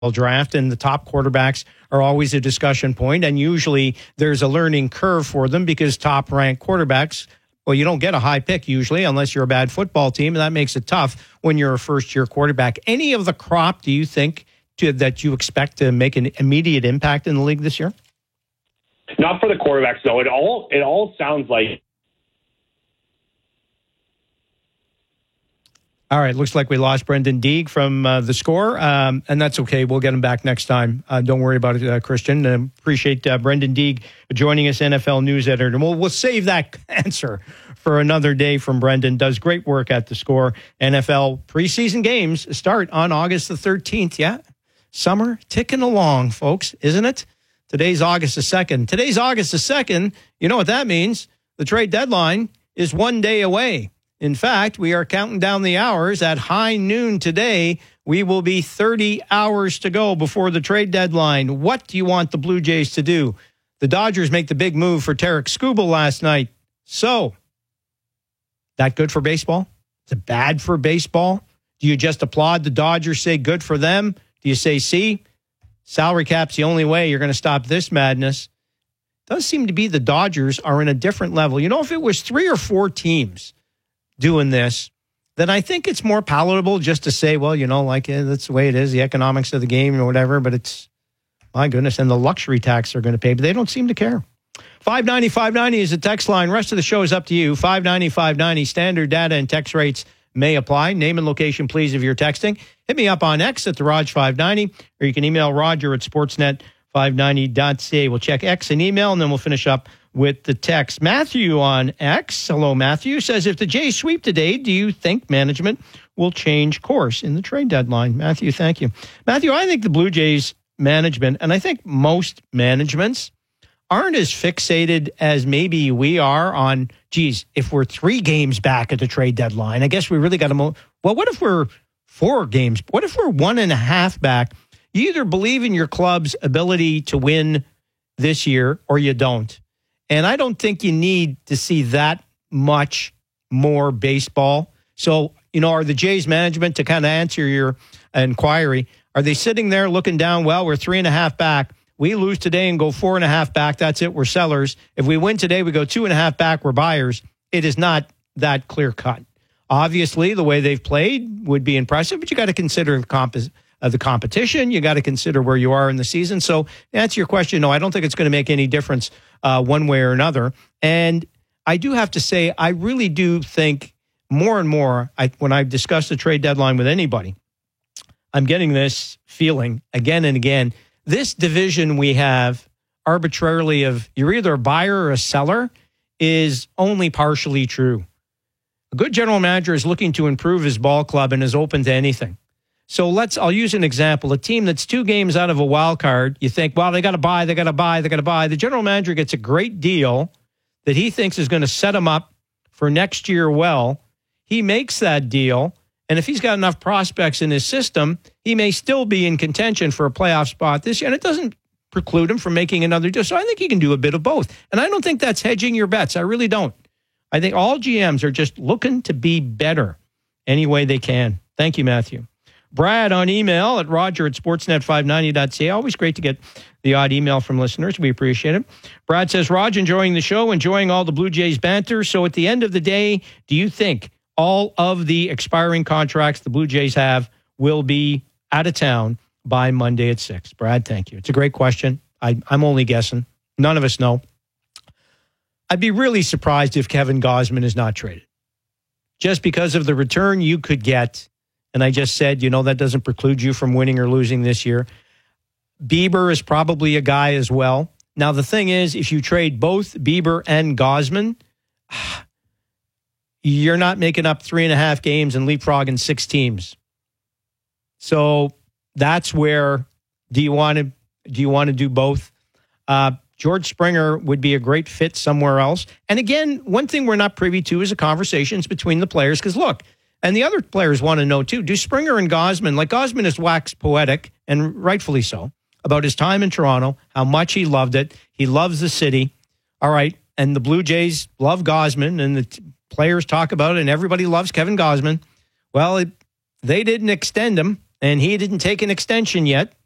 draft, and the top quarterbacks are always a discussion point, and usually there's a learning curve for them because top-ranked quarterbacks, well, you don't get a high pick usually unless you're a bad football team, and that makes it tough when you're a first-year quarterback. Any of the crop, do you think, that you expect to make an immediate impact in the league this year? Not for the quarterbacks, though. It all sounds like. All right, looks like we lost Brendan Deeg from the Score, and that's okay. We'll get him back next time. Don't worry about it, Christian. Appreciate Brendan Deeg joining us, NFL news editor. And we'll save that answer for another day from Brendan. Does great work at the Score. NFL preseason games start on August the 13th. Yeah, summer ticking along, folks, isn't it? Today's August the 2nd. Today's August the 2nd. You know what that means? The trade deadline is one day away. In fact, we are counting down the hours. At high noon today, we will be 30 hours to go before the trade deadline. What do you want the Blue Jays to do? The Dodgers make the big move for Tarik Skubal last night. So, that good for baseball? Is it bad for baseball? Do you just applaud the Dodgers, say good for them? Do you say, see, salary cap's the only way you're going to stop this madness? It does seem to be the Dodgers are in a different level. You know, if it was 3 or 4 teams doing this, then I think it's more palatable just to say, well, you know, like that's the way it is, the economics of the game or whatever, but it's, my goodness, and the luxury tax they're going to pay, but they don't seem to care. 590-590 is the text line. Rest of the show is up to you. 590-590. Standard data and text rates may apply. Name and location, please, if you're texting. Hit me up on X at the Raj590, or you can email Roger at sportsnet590.ca. We'll check X and email, and then we'll finish up with the text. Matthew on X, hello Matthew, says, if the Jays sweep today, do you think management will change course in the trade deadline? Matthew, thank you. Matthew, I think the Blue Jays management, and I think most managements, aren't as fixated as maybe we are on, geez, if we're 3 games back at the trade deadline, I guess we really got to well, what if we're 4 games? What if we're 1.5 back? You either believe in your club's ability to win this year or you don't. And I don't think you need to see that much more baseball. So, you know, are the Jays management, to kind of answer your inquiry, are they sitting there looking down, well, we're 3.5 back. We lose today and go 4.5 back. That's it. We're sellers. If we win today, we go 2.5 back. We're buyers. It is not that clear cut. Obviously, the way they've played would be impressive, but you got to consider the competition. You got to consider where you are in the season. So to answer your question, no, I don't think it's going to make any difference one way or another. And I do have to say, I really do think more and more, when I've discussed the trade deadline with anybody, I'm getting this feeling again and again. This division we have arbitrarily of you're either a buyer or a seller is only partially true. A good general manager is looking to improve his ball club and is open to anything. So I'll use an example. A team that's 2 games out of a wild card, you think, well, they got to buy. The general manager gets a great deal that he thinks is going to set him up for next year well. He makes that deal, and if he's got enough prospects in his system, he may still be in contention for a playoff spot this year, and it doesn't preclude him from making another deal. So I think he can do a bit of both. And I don't think that's hedging your bets. I really don't. I think all GMs are just looking to be better any way they can. Thank you, Matthew. Brad on email at roger@sportsnet590.ca. Always great to get the odd email from listeners. We appreciate it. Brad says, Raj, enjoying the show, enjoying all the Blue Jays banter. So at the end of the day, do you think all of the expiring contracts the Blue Jays have will be out of town by Monday at 6? Brad, thank you. It's a great question. I'm only guessing. None of us know. I'd be really surprised if Kevin Gausman is not traded. Just because of the return you could get. And I just said, you know, that doesn't preclude you from winning or losing this year. Bieber is probably a guy as well. Now, the thing is, if you trade both Bieber and Gausman, you're not making up 3.5 games and leapfrogging 6 teams. So that's where, do you want to do both? George Springer would be a great fit somewhere else. And again, one thing we're not privy to is the conversations between the players. Because look, and the other players want to know too, do Springer and Gausman, like Gausman has waxed poetic, and rightfully so, about his time in Toronto, how much he loved it. He loves the city. All right. And the Blue Jays love Gausman, and the players talk about it, and everybody loves Kevin Gausman. Well, they didn't extend him, and he didn't take an extension yet.